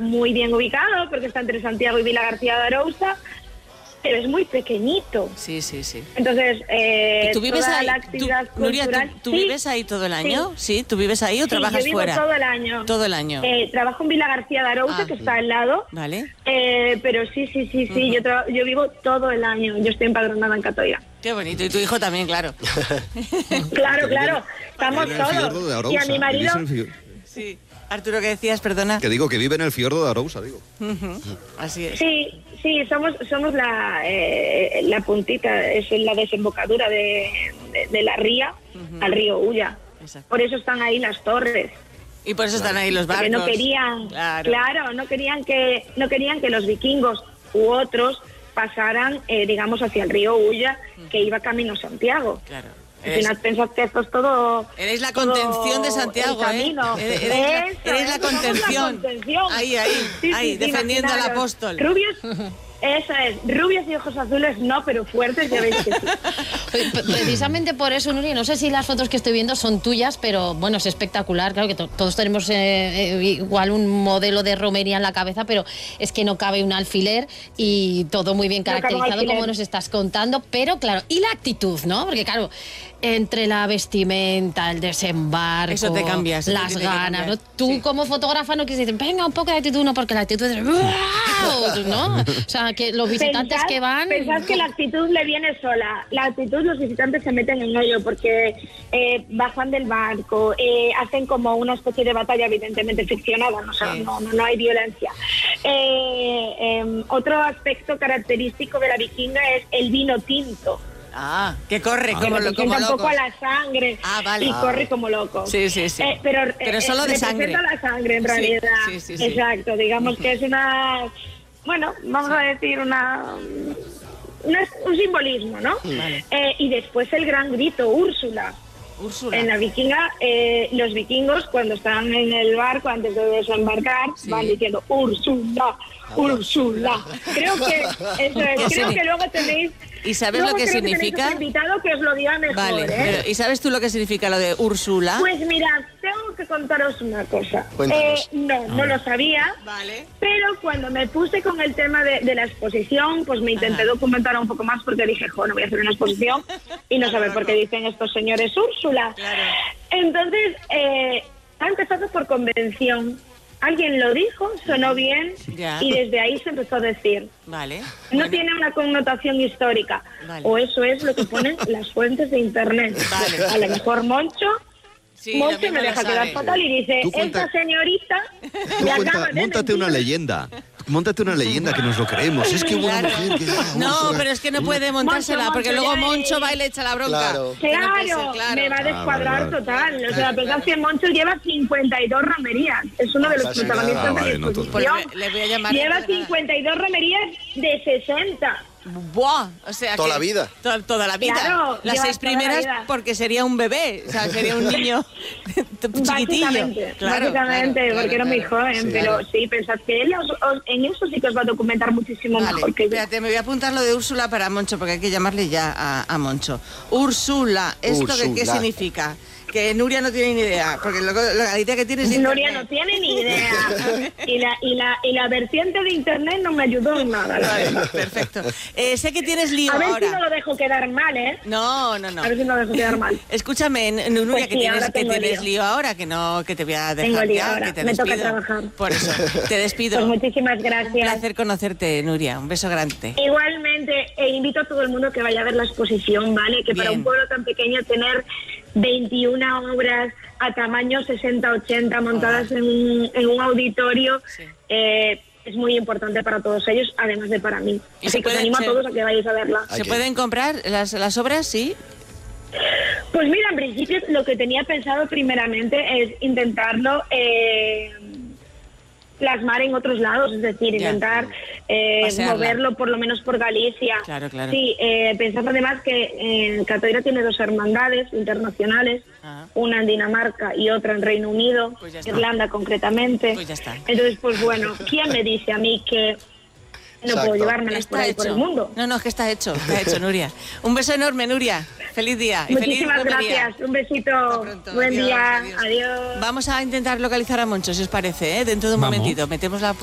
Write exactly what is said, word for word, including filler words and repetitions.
muy bien ubicado porque está entre Santiago y Vila García de Arousa, pero es muy pequeñito. Sí, sí, sí. Entonces, eh, ¿Tú vives toda ahí? la actividad ¿Tú, Nuria, cultural... ¿tú, tú sí, vives ahí todo el año? Sí. ¿Sí? ¿Tú vives ahí o sí, trabajas yo vivo fuera? todo el año. Todo el año. Eh, trabajo en Vila García de Arousa, Ah, que está al lado. Vale. Eh, pero sí, sí, sí, sí, Uh-huh. yo, tra- yo vivo todo el año. Yo estoy empadronada en Catoira. Qué bonito. Y tu hijo también, claro. Claro, claro. Estamos Vive en el fiordo de todos. Arousa. Y a mi marido... ¿Vivís en el fior- Sí. Arturo, ¿qué decías? Perdona. Que digo que vive en el fiordo de Arousa, digo. Uh-huh. Así es. Sí, sí, somos somos la eh, la puntita, es la desembocadura de, de, de la ría Uh-huh. al río Ulla. Exacto. Por eso están ahí las torres. Y por eso están ahí los Porque barcos. no querían, Claro. claro, no querían que no querían que los vikingos u otros pasaran, eh, digamos, hacia el río Ulla, que iba camino a Santiago. Claro. Al Eres, final pensás que esto es todo... eres la todo contención de Santiago, el ¿eh? camino. Eres, eres la, Eso, eres la eso, somos contención. contención. Ahí, ahí, Sí, ahí, sí, sí, defendiendo al imaginaros. apóstol. Rubios, eso es, rubios y ojos azules no, pero fuertes ya veis que sí. P- Precisamente por eso, Nuria, no sé si las fotos que estoy viendo son tuyas, pero bueno, es espectacular. Claro que to- todos tenemos eh, eh, igual un modelo de romería en la cabeza, pero es que no cabe un alfiler y todo muy bien No cabe un caracterizado alfiler. como nos estás contando. Pero claro, y la actitud, ¿no? Porque claro, entre la vestimenta, el desembarco, Eso te cambia, eso te las tiene que ganas, cambiar. ¿no? Tú Sí. como fotógrafa no quieres decir, venga, un poco de actitud, no, porque la actitud es... ¡wow! ¿no? O sea, que los visitantes Pensad- que van... Pensad que la actitud le viene sola. La actitud, los visitantes se meten en ello porque eh, bajan del barco, eh, hacen como una especie de batalla, evidentemente ficcionada, no, o sea, Sí. no, no, no hay violencia. Eh, eh, otro aspecto característico de la vikinga es el vino tinto. Ah, que corre Ah. Que como, lo, representa como un loco. poco a la sangre Ah, vale. y Ah. corre como loco. Sí, sí, sí. Eh, pero eh, Pero solo eh, de representa sangre. la sangre en Sí, realidad. sí, sí, sí. Exacto, digamos que es una, bueno, vamos a decir una, una- un simbolismo, ¿no? Vale. Eh, y después el gran grito, Úrsula. Úrsula. En la vikinga, eh, los vikingos cuando están en el barco antes de desembarcar Sí. van diciendo Úrsula, Úrsula. Creo que eso es. ¿Qué Creo signi- que luego tenéis. ¿Y sabes luego lo que creo tenéis significa? otro invitado que os lo diga mejor, Vale, ¿eh? pero ¿y sabes tú lo que significa lo de Úrsula? Pues mirad, tengo que contaros una cosa. Cuéntanos. Eh, no, no lo sabía. Vale. Pero cuando me puse con el tema de, de la exposición, pues me intenté Ajá. documentar un poco más porque dije, jo, no voy a hacer una exposición y no saber por qué dicen estos señores Úrsula. Claro. Entonces, eh, ha empezado por convención. Alguien lo dijo, sonó bien Ya. y desde ahí se empezó a decir. Vale. No Bueno, tiene una connotación histórica. Vale. O eso es lo que ponen las fuentes de internet. Vale. A lo mejor Moncho... sí, lo Moncho mismo me lo deja sabe. quedar fatal y dice, Tú cuenta- esta señorita Tú me cuenta- acaba de móntate una mentir". leyenda. Móntate una leyenda que nos lo creemos. Es que hubo una Claro. mujer que... No, pero es que no puede montársela Moncho, porque Moncho, luego ya, Moncho eh. va y le echa la bronca. Claro. Que no puede ser, Claro, claro. me va a Ah, descuadrar vale, vale. total. O sea, pensad que Moncho lleva cincuenta y dos romerías. Es uno de los Ah, sí, protagonistas ah, de vale, la no todo. exposición. Pues le- le voy a llamar Lleva dentro de nada. cincuenta y dos romerías de sesenta. Buah, o sea Toda que- la vida. to- toda la vida. Claro, Las lleva seis toda la primeras vida. porque sería un bebé, o sea, sería un niño chiquitillo. Básicamente, Claro, básicamente claro, porque claro, era muy claro. joven. Sí, pero claro. sí, pensad que él os- os- en eso sí que os va a documentar muchísimo Vale, mejor que yo. espérate, me voy a apuntar lo de Úrsula para Moncho, porque hay que llamarle ya a, a Moncho. Úrsula, ¿esto qué, qué Úrsula. significa? Que Nuria no tiene ni idea, porque lo- la idea que tiene es Nuria internet. no tiene ni idea. Y la, y, la, y la vertiente de internet no me ayudó en nada, la Vale, verdad. perfecto. Eh, sé que tienes lío A ver si no ahora. lo dejo quedar mal, ¿eh? No, no, no. A ver si no lo dejo quedar mal. Escúchame, N- Nuria, Pues que sí, tienes, ahora que tengo tienes lío. lío ahora, que no, que te voy a dejar Tengo lío ya, ahora, que te me toca despido. trabajar. Por eso, te despido. Pues muchísimas Un gracias. placer conocerte, Nuria. Un beso grande. Igualmente, e invito a todo el mundo que vaya a ver la exposición, ¿vale? Que para Bien. un pueblo tan pequeño tener veintiuna obras a tamaño sesenta ochenta montadas en, un, en un auditorio Sí. eh, es muy importante para todos ellos, además de para mí. Y Así se que os puede- animo se- a todos a que vayáis a verla. Hay ¿Se que- pueden comprar las, las obras? Sí. Pues mira, en principio lo que tenía pensado primeramente es intentarlo eh, plasmar en otros lados, es decir, Ya. intentar eh, Pasearla. moverlo por lo menos por Galicia. Claro, claro. Sí, eh, pensad además que eh, Catoira tiene dos hermandades internacionales, Ajá. una en Dinamarca y otra en Reino Unido, Pues ya está. Irlanda concretamente. Pues ya está. Entonces, pues bueno, ¿quién me dice a mí que no Exacto. puedo llevármelas por Está ahí por el hecho. mundo? No, no, es que está hecho, está hecho, Nuria. Un beso enorme, Nuria. Feliz día. Y Muchísimas feliz romería. gracias, un besito, Hasta pronto. buen Adiós, día, adiós. adiós. Vamos a intentar localizar a Moncho, si os parece, ¿eh? Dentro de un Vamos. momentito. Metemos la